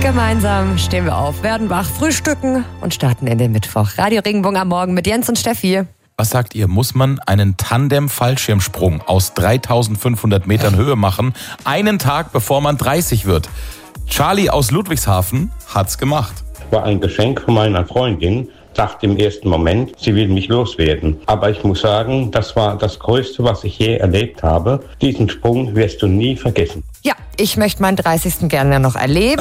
Gemeinsam stehen wir auf, werden wach, frühstücken und starten in den Mittwoch. Radio Regenbogen am Morgen mit Jens und Steffi. Was sagt ihr, muss man einen Tandem-Fallschirmsprung aus 3500 Metern Höhe machen, einen Tag bevor man 30 wird? Charlie aus Ludwigshafen hat's gemacht. War ein Geschenk von meiner Freundin. Dachte im ersten Moment, sie will mich loswerden. Aber ich muss sagen, das war das Größte, was ich je erlebt habe. Diesen Sprung wirst du nie vergessen. Ja, ich möchte meinen 30. gerne noch erleben.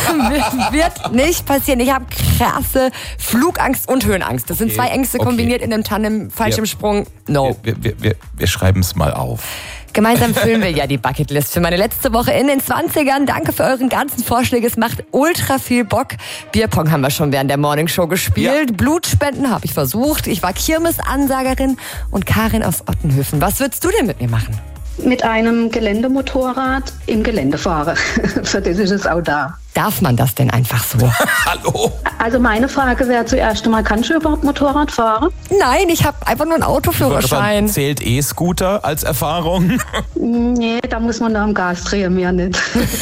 Wird nicht passieren. Ich habe krasse Flugangst und Höhenangst. Das sind zwei Ängste kombiniert in einem Tandem-Fallschirmsprung. No. Wir schreiben es mal auf. Gemeinsam füllen wir ja die Bucketlist für meine letzte Woche in den 20ern. Danke für euren ganzen Vorschläge. Es macht ultra viel Bock. Bierpong haben wir schon während der Morningshow gespielt. Ja. Blutspenden habe ich versucht. Ich war Kirmesansagerin und Karin aus Ottenhöfen. Was würdest du denn mit mir machen? Mit einem Geländemotorrad im Gelände fahren. Für das ist es auch da. Darf man das denn einfach so? Hallo? Also meine Frage wäre zuerst einmal, kannst du überhaupt Motorrad fahren? Nein, ich habe einfach nur einen Autoführerschein. Zählt E-Scooter als Erfahrung? Nee, da muss man da am Gas drehen, mehr nicht.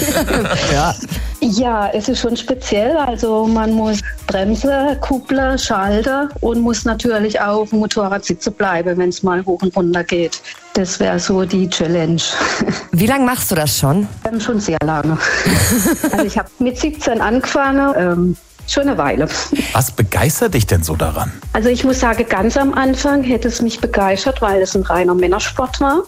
Ja. Ja, es ist schon speziell. Also man muss Bremse, Kuppler, Schalter und muss natürlich auch auf dem Motorrad sitzen bleiben, wenn es mal hoch und runter geht. Das wäre so die Challenge. Wie lange machst du das schon? Schon sehr lange. Also ich habe mit 17 angefangen. Schon eine Weile. Was begeistert dich denn so daran? Also ich muss sagen, ganz am Anfang hätte es mich begeistert, weil es ein reiner Männersport war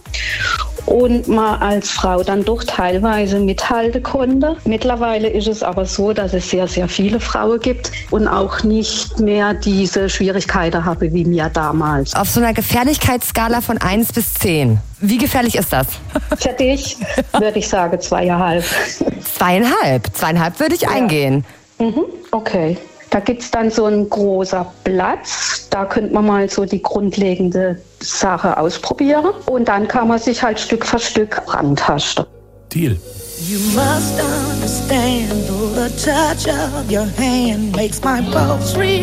und man als Frau dann doch teilweise mithalten konnte. Mittlerweile ist es aber so, dass es sehr, sehr viele Frauen gibt und auch nicht mehr diese Schwierigkeiten habe wie mir damals. Auf so einer Gefährlichkeitsskala von 1 bis 10. Wie gefährlich ist das? Für dich würde ich sagen 2,5. 2,5? 2,5 würde ich eingehen. Okay. Da gibt es dann so einen großen Platz. Da könnte man mal so die grundlegende Sache ausprobieren. Und dann kann man sich halt Stück für Stück rantasten. Deal. You must understand, the touch of your hand makes my pulse real.